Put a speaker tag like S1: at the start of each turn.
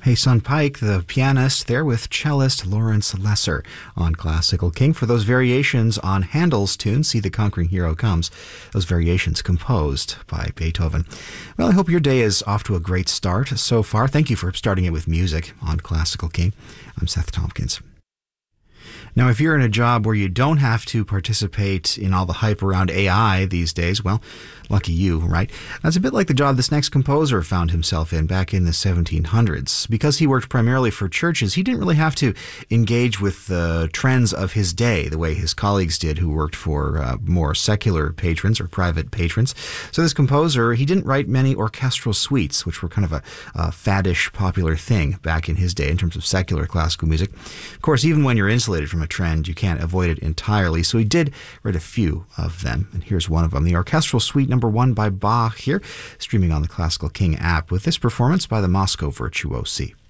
S1: Hasan Pike, the pianist, there with cellist Lawrence Lesser on Classical King for those variations on Handel's tune, See the Conquering Hero Comes, those variations composed by Beethoven. Well, I hope your day is off to a great start so far. Thank you for starting it with music on Classical King. I'm Seth Tompkins. Now, if you're in a job where you don't have to participate in all the hype around AI these days, well, lucky you, right? That's a bit like the job this next composer found himself in back in the 1700s. Because he worked primarily for churches, he didn't really have to engage with the trends of his day the way his colleagues did who worked for more secular patrons or private patrons. So this composer, he didn't write many orchestral suites, which were kind of a faddish, popular thing back in his day in terms of secular classical music. Of course, even when you're insulated from a trend, you can't avoid it entirely. So he did write a few of them, and here's one of them, the Orchestral Suite Number 1 by Bach here, streaming on the Classical King app with this performance by the Moscow Virtuosi.